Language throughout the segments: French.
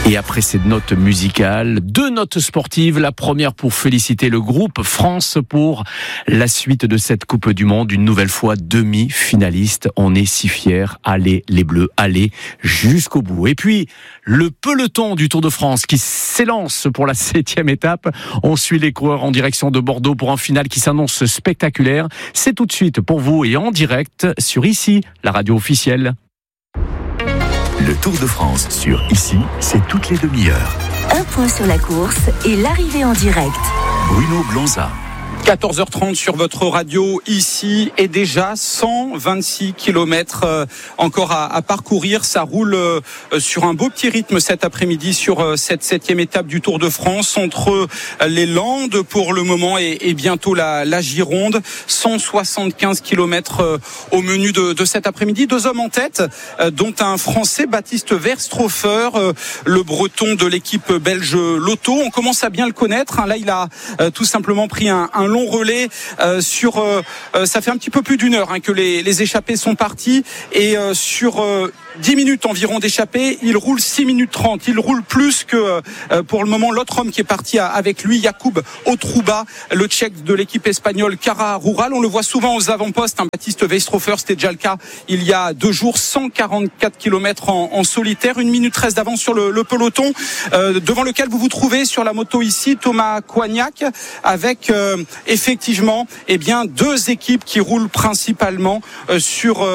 Et après cette note musicale, 2 notes sportives. La première pour féliciter le groupe France pour la suite de cette Coupe du Monde. Une nouvelle fois demi-finaliste. On est si fiers. Allez les Bleus, allez jusqu'au bout. Et puis, le peloton du Tour de France qui s'élance pour la 7e étape. On suit les coureurs en direction de Bordeaux pour un final qui s'annonce spectaculaire. C'est tout de suite pour vous et en direct sur ICI, la radio officielle. Le Tour de France sur ICI, c'est toutes les demi-heures. Un point sur la course et l'arrivée en direct. Bruno Blonza. 14h30 sur votre radio ici et déjà 126 km encore à parcourir. Ça roule sur un beau petit rythme cet après-midi sur cette 7e étape du Tour de France entre les Landes pour le moment et bientôt la Gironde. 175 km au menu de cet après-midi. 2 hommes en tête, dont un Français, Baptiste Verstroffer, le Breton de l'équipe belge Lotto. On commence à bien le connaître. Là, il a tout simplement pris un long relais sur ça fait un petit peu plus d'une heure que les échappés sont partis et sur 10 minutes environ d'échappée, il roule 6 minutes 30. Il roule plus que pour le moment l'autre homme qui est parti avec lui, Jakub Otruba, le Tchèque de l'équipe espagnole Cara Rural. On le voit souvent aux avant-postes, Baptiste Verstroffer, c'était déjà le cas il y a 2 jours, 144 km en solitaire, 1 minute 13 d'avance sur le peloton devant lequel vous vous trouvez sur la moto ici, Thomas Coignac, avec effectivement 2 équipes qui roulent principalement sur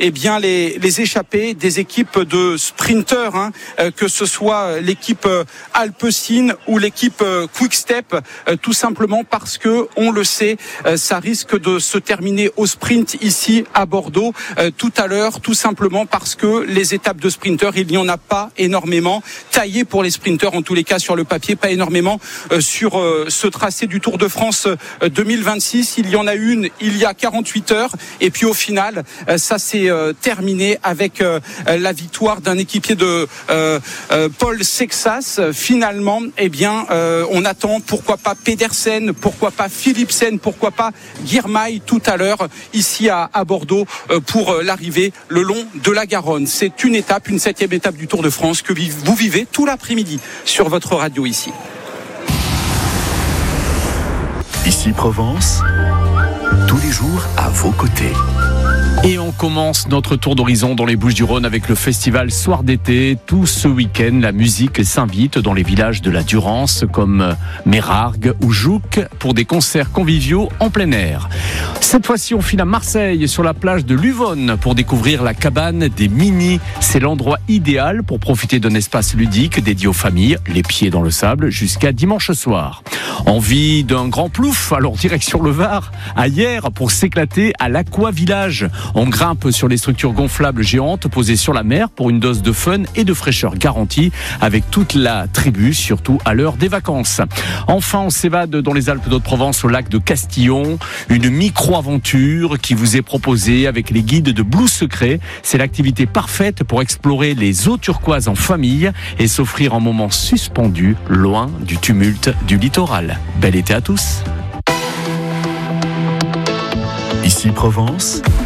les échappées, des équipes de sprinteurs, que ce soit l'équipe Alpecin ou l'équipe Quick-Step, tout simplement parce que, on le sait, ça risque de se terminer au sprint ici à Bordeaux tout à l'heure, tout simplement parce que les étapes de sprinteurs, il n'y en a pas énormément, taillées pour les sprinteurs en tous les cas sur le papier, pas énormément sur ce tracé du Tour de France 2026. Il y en a une il y a 48 heures et puis au final ça s'est terminé avec la victoire d'un équipier de Paul Sexas. Finalement, on attend pourquoi pas Pedersen, pourquoi pas Philipsen, pourquoi pas Girmay tout à l'heure ici à Bordeaux pour l'arrivée le long de la Garonne. C'est une étape, une 7e étape du Tour de France que vous vivez tout l'après-midi sur votre radio ici. Ici Provence, tous les jours à vos côtés. Et on commence notre tour d'horizon dans les Bouches-du-Rhône avec le festival Soir d'été. Tout ce week-end, la musique s'invite dans les villages de la Durance comme Mérargues ou Jouques pour des concerts conviviaux en plein air. Cette fois-ci, on file à Marseille sur la plage de Luvonne pour découvrir la cabane des Mini. C'est l'endroit idéal pour profiter d'un espace ludique dédié aux familles, les pieds dans le sable jusqu'à dimanche soir. Envie d'un grand plouf? Alors direction le Var, à Hyères pour s'éclater à l'Aqua Village. On grimpe sur les structures gonflables géantes posées sur la mer pour une dose de fun et de fraîcheur garantie avec toute la tribu, surtout à l'heure des vacances. Enfin, on s'évade dans les Alpes d'Haute-Provence au lac de Castillon. Une micro-aventure qui vous est proposée avec les guides de Blue Secret. C'est l'activité parfaite pour explorer les eaux turquoises en famille et s'offrir un moment suspendu loin du tumulte du littoral. Bel été à tous. Ici Provence,